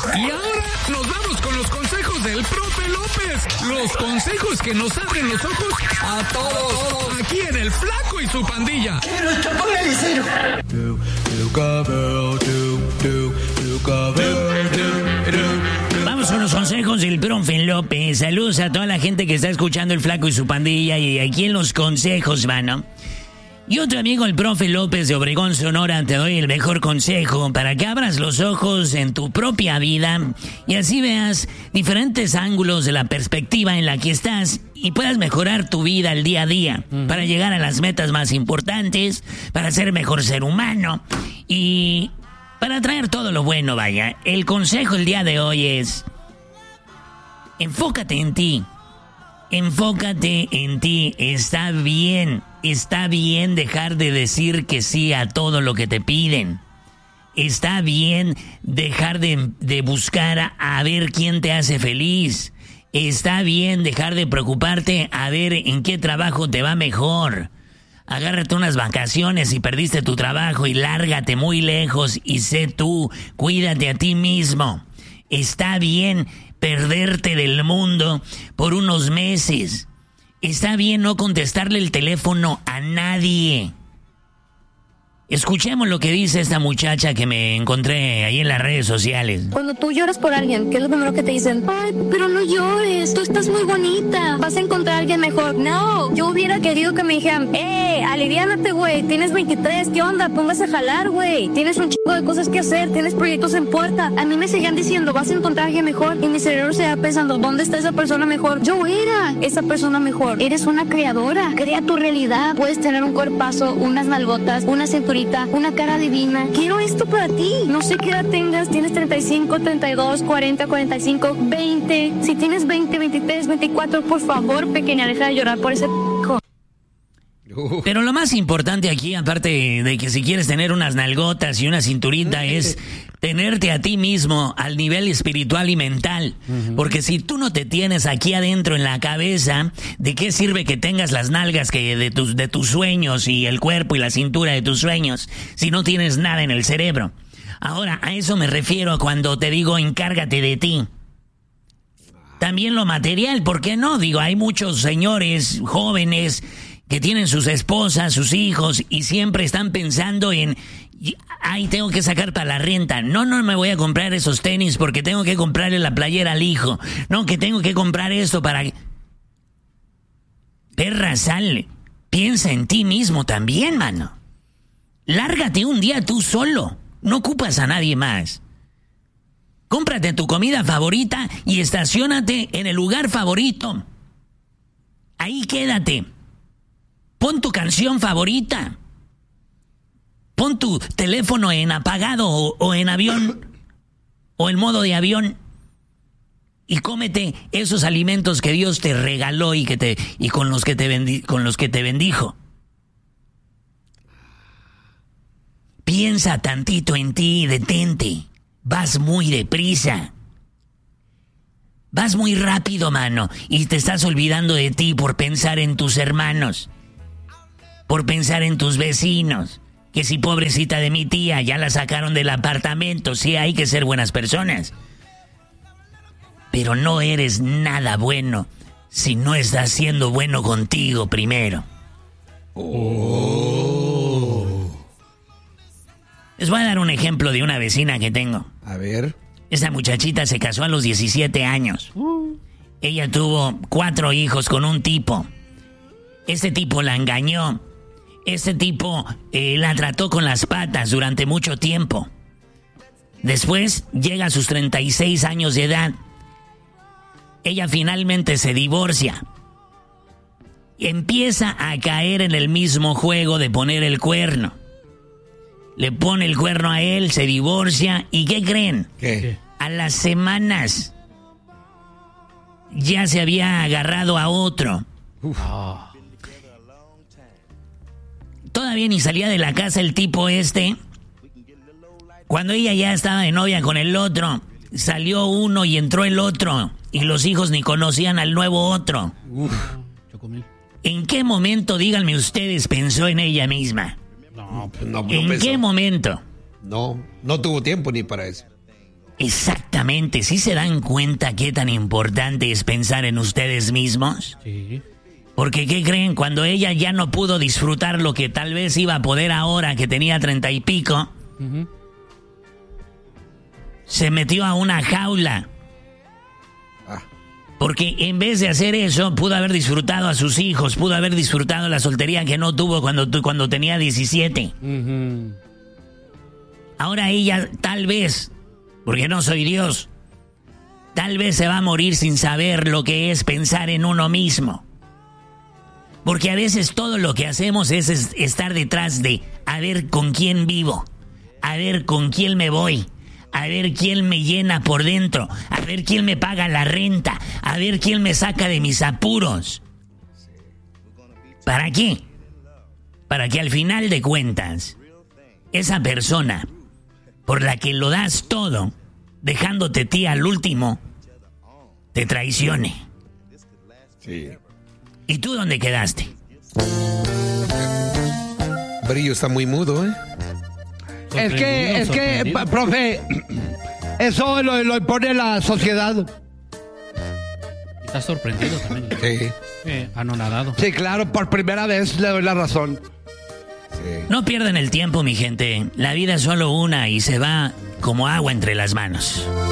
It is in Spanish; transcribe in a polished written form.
Y ahora nos vamos con los consejos del profe López. Los consejos que nos abren los ojos a todos. Aquí en El Flaco y su Pandilla. Vamos con los consejos del profe López. Saludos a toda la gente que está escuchando El Flaco y su Pandilla. Y aquí en los consejos, mano. Y otro amigo, el profe López de Obregón, Sonora, te doy el mejor consejo para que abras los ojos en tu propia vida y así veas diferentes ángulos de la perspectiva en la que estás y puedas mejorar tu vida al día a día para llegar a las metas más importantes, para ser mejor ser humano y para traer todo lo bueno, vaya. El consejo el día de hoy es: enfócate en ti. Enfócate en ti. Está bien dejar de decir que sí a todo lo que te piden. Está bien dejar de buscar a ver quién te hace feliz. Está bien dejar de preocuparte a ver en qué trabajo te va mejor. Agárrate unas vacaciones si perdiste tu trabajo y lárgate muy lejos y sé tú. Cuídate a ti mismo. Está bien perderte del mundo por unos meses. Está bien no contestarle el teléfono a nadie. Escuchemos lo que dice esta muchacha que me encontré ahí en las redes sociales. Cuando tú lloras por alguien, ¿qué es lo primero que te dicen? Ay, pero no llores, tú estás muy bonita, vas a encontrar a alguien mejor. No, yo hubiera querido que me dijeran, aliviánate, güey, tienes 23, ¿qué onda? Póngase a jalar, güey, tienes un chingo de cosas que hacer, tienes proyectos en puerta. A mí me seguían diciendo, vas a encontrar a alguien mejor, y mi cerebro se va pensando, ¿dónde está esa persona mejor? Yo era esa persona mejor. Eres una creadora, crea tu realidad. Puedes tener un cuerpazo, unas nalgotas, una cinturita, una cara divina. Quiero esto para ti. No sé qué edad tengas, tienes 35, 32, 40, 45, 20. Si tienes 20, 23, 24, por favor, pequeña, deja de llorar por ese p***. Pero lo más importante aquí, aparte de que si quieres tener unas nalgotas y una cinturita, es tenerte a ti mismo al nivel espiritual y mental. Porque si tú no te tienes aquí adentro en la cabeza, ¿de qué sirve que tengas las nalgas de tus sueños y el cuerpo y la cintura de tus sueños si no tienes nada en el cerebro? Ahora, a eso me refiero cuando te digo encárgate de ti. También lo material, ¿por qué no? Digo, hay muchos señores jóvenes que tienen sus esposas, sus hijos, y siempre están pensando en, ay, tengo que sacar para la renta. No me voy a comprar esos tenis porque tengo que comprarle la playera al hijo. No, que tengo que comprar esto para... Perra, sale. Piensa en ti mismo también, mano. Lárgate un día tú solo. No ocupas a nadie más. Cómprate tu comida favorita y estaciónate en el lugar favorito. Ahí quédate. Pon tu canción favorita. Pon tu teléfono en apagado o en avión o en modo de avión y cómete esos alimentos que Dios te regaló y con los que te bendijo. Piensa tantito en ti y detente. Vas muy deprisa. Vas muy rápido, mano, y te estás olvidando de ti por pensar en tus hermanos. Por pensar en tus vecinos, que si pobrecita de mi tía, ya la sacaron del apartamento. Sí, hay que ser buenas personas. Pero no eres nada bueno si no estás siendo bueno contigo primero. Les voy a dar un ejemplo de una vecina que tengo. A ver. Esta muchachita se casó a los 17 años. Ella tuvo 4 hijos con un tipo. Este tipo la engañó. Este tipo la trató con las patas durante mucho tiempo. Después llega a sus 36 años de edad. Ella finalmente se divorcia. Empieza a caer en el mismo juego de poner el cuerno. Le pone el cuerno a él, se divorcia. ¿Y qué creen? ¿Qué? A las semanas ya se había agarrado a otro. Todavía ni salía de la casa el tipo este. Cuando ella ya estaba de novia con el otro, salió uno y entró el otro. Y los hijos ni conocían al nuevo otro. ¿En qué momento, díganme ustedes, pensó en ella misma? No ¿En pensó. qué momento? No tuvo tiempo ni para eso. Exactamente. ¿Sí se dan cuenta qué tan importante es pensar en ustedes mismos? Sí. Porque, ¿qué creen? Cuando ella ya no pudo disfrutar lo que tal vez iba a poder ahora, que tenía 30 y pico, se metió a una jaula. Porque en vez de hacer eso, pudo haber disfrutado a sus hijos, pudo haber disfrutado la soltería que no tuvo cuando tenía 17. Ahora ella, tal vez, porque no soy Dios, tal vez se va a morir sin saber lo que es pensar en uno mismo. Porque a veces todo lo que hacemos es estar detrás de a ver con quién vivo, a ver con quién me voy, a ver quién me llena por dentro, a ver quién me paga la renta, a ver quién me saca de mis apuros. ¿Para qué? Para que al final de cuentas, esa persona por la que lo das todo, dejándote ti al último, te traicione. Sí. ¿Y tú dónde quedaste? Brillo está muy mudo, ¿eh? Es que, profe, eso lo impone la sociedad. Está sorprendido también. Sí. Anonadado. Sí, claro, por primera vez le doy la razón. Sí. No pierdan el tiempo, mi gente. La vida es solo una y se va como agua entre las manos.